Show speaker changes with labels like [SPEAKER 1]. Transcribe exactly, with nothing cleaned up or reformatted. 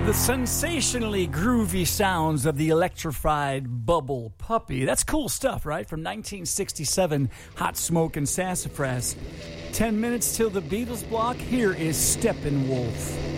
[SPEAKER 1] The sensationally groovy sounds of the electrified Bubble Puppy. That's cool stuff, right? From nineteen sixty-seven, Hot Smoke and Sassafras. Ten minutes till the Beatles block. Here is Steppenwolf.